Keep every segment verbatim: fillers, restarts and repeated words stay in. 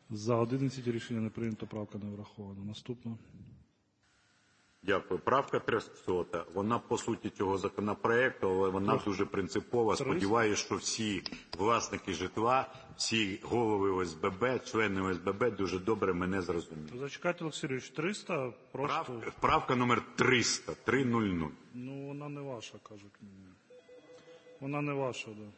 За одинадцять рішення не прийнято, правка не врахована. Наступна. Дякую. Правка триста. Вона по суті цього законопроекту, але вона дуже принципова. Сподіваюся, що всі власники житла, всі голови О С Б Б, члени О С Б Б дуже добре мене зрозуміють. Зачекайте, Олексій Сергійович, триста просто... Правка, правка номер триста, триста. Ну, вона не ваша, кажуть мені. Вона не ваша, да.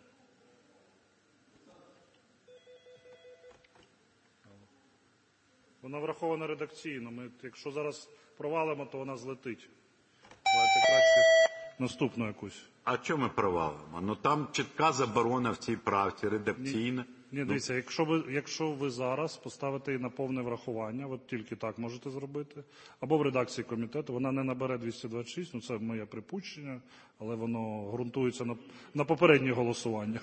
Вона врахована редакційно. Ми, якщо зараз провалимо, то вона злетить. Давайте краще наступну якусь. А чому ми провалимо? Ну там чітка заборона в цій правці, редакційна. Ні, дивіться, якщо ви, якщо ви зараз поставите її на повне врахування, от тільки так можете зробити, або в редакції комітету, вона не набере двісті двадцять шість, ну це моє припущення, але воно ґрунтується на, на попередніх голосуваннях.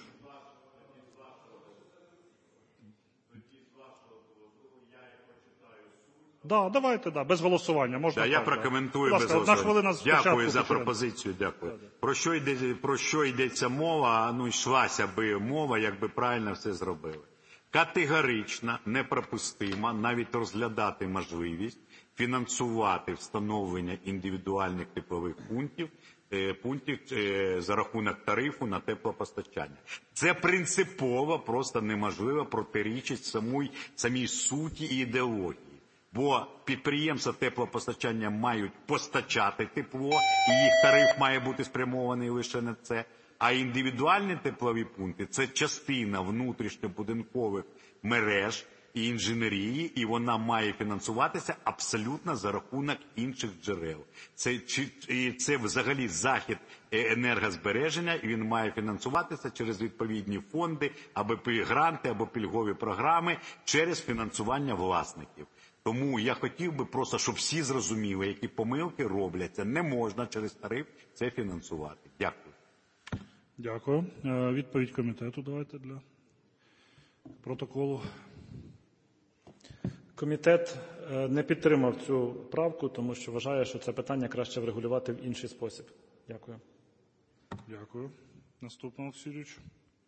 Да, давайте, да, без голосування. Можна да, так, я прокоментую да. без ласка, голосування. Дякую за почуємо. пропозицію, дякую. Да, да. Про що йде, про що йдеться мова? Ну, йшлася би мова, якби правильно все зробили. Категорично неприпустимо навіть розглядати можливість фінансувати встановлення індивідуальних теплових пунктів, пунктів за рахунок тарифу на теплопостачання. Це принципово просто неможливо, протирічить самій, самій суті і ідеології. Бо підприємства теплопостачання мають постачати тепло, і їх тариф має бути спрямований лише на це. А індивідуальні теплові пункти – це частина внутрішньобудинкових мереж і інженерії, і вона має фінансуватися абсолютно за рахунок інших джерел. Це, і це взагалі захід енергозбереження, і він має фінансуватися через відповідні фонди, або гранти, або пільгові програми, через фінансування власників. Тому я хотів би просто, щоб всі зрозуміли, які помилки робляться. Не можна через тариф це фінансувати. Дякую. Дякую. Відповідь комітету давайте для протоколу. Комітет не підтримав цю правку, тому що вважає, що це питання краще врегулювати в інший спосіб. Дякую. Дякую. Наступний, Олексій Юрійович.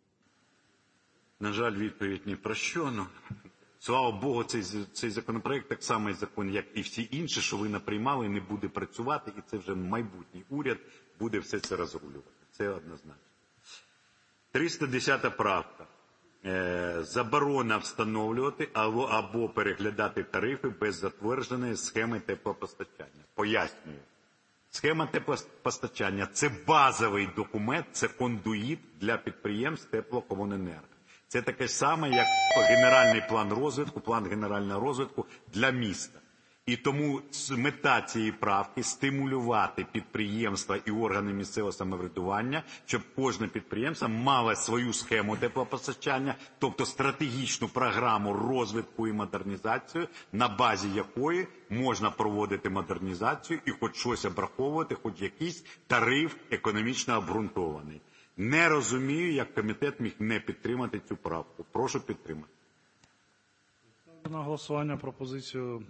На жаль, відповідь ні про що. Ну, слава Богу, цей, цей законопроект так само закон, як і всі інші, що ви наприймали, не буде працювати, і це вже майбутній уряд буде все це розрулювати. Це однозначно. триста десята правка. Заборона встановлювати або, або переглядати тарифи без затвердженої схеми теплопостачання. Пояснюю. Схема теплопостачання – це базовий документ, це кондуїт для підприємств теплокомуненерго. Це таке саме, як генеральний план розвитку, план генерального розвитку для міста. І тому мета цієї правки – стимулювати підприємства і органи місцевого самоврядування, щоб кожне підприємство мало свою схему теплопостачання, тобто стратегічну програму розвитку і модернізацію, на базі якої можна проводити модернізацію і хоч щось обраховувати, хоч якийсь тариф економічно обґрунтований. Не розумію, як комітет міг не підтримати цю правку. Прошу підтримати. На голосування пропозицію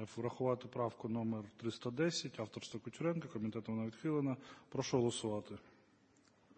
врахувати правку номер триста десять, авторства Кучеренка, комітетом вона відхилена. Прошу голосувати.